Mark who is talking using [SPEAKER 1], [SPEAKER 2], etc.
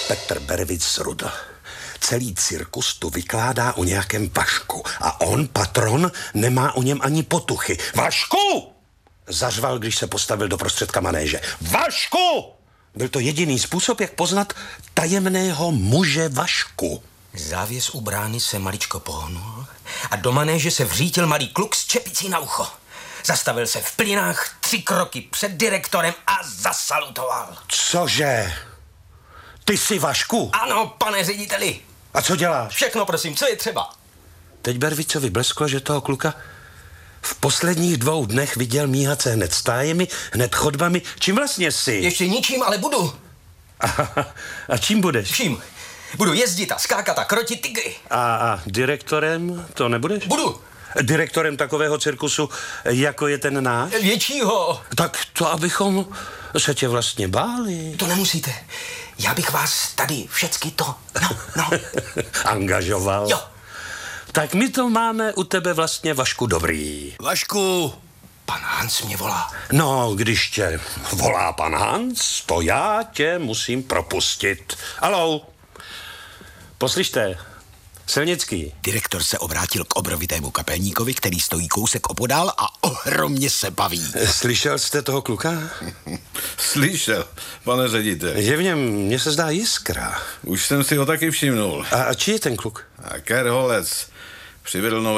[SPEAKER 1] Petr Bervic Rudl. Celý cirkus tu vykládá o nějakém Vašku a on, patron, nemá o něm ani potuchy. Vašku! Zařval, když se postavil do prostředka manéže. Vašku! Byl to jediný způsob, jak poznat tajemného muže Vašku.
[SPEAKER 2] Závěs u brány se maličko pohnul a do manéže se vřítil malý kluk s čepicí na ucho. Zastavil se v plynách 3 kroky před direktorem a zasalutoval.
[SPEAKER 1] Cože? Ty jsi Vašku?
[SPEAKER 2] Ano, pane řediteli.
[SPEAKER 1] A co děláš?
[SPEAKER 2] Všechno, prosím, co je třeba?
[SPEAKER 1] Teď Bervicovi blesklo, že toho kluka v posledních 2 dnech viděl míhat se hned stájemi, hned chodbami. Čím vlastně jsi?
[SPEAKER 2] Ještě ničím, ale budu.
[SPEAKER 1] A čím budeš?
[SPEAKER 2] Čím? Budu jezdit a skákat a krotit tygry.
[SPEAKER 1] A direktorem to nebudeš?
[SPEAKER 2] Budu.
[SPEAKER 1] Direktorem takového cirkusu, jako je ten náš?
[SPEAKER 2] Většího.
[SPEAKER 1] Tak to, abychom se tě vlastně báli.
[SPEAKER 2] To nemusíte. Já bych vás tady všecky to, no.
[SPEAKER 1] Angažoval.
[SPEAKER 2] Jo.
[SPEAKER 1] Tak my to máme u tebe vlastně, Vašku, dobrý.
[SPEAKER 3] Vašku!
[SPEAKER 2] Pan Hans mě volá.
[SPEAKER 1] No, když tě volá pan Hans, to já tě musím propustit. Halou. Poslyšte, Silnický.
[SPEAKER 3] Direktor se obrátil k obrovitému kapelníkovi, který stojí kousek opodál a ohromně se baví.
[SPEAKER 1] Slyšel jste toho kluka?
[SPEAKER 4] Slyšel, pane řediteli.
[SPEAKER 1] Je v něm, mně se zdá, jiskra.
[SPEAKER 4] Už jsem si ho taky všimnul.
[SPEAKER 1] A čí je ten kluk?
[SPEAKER 4] A Kerholec přivedl nové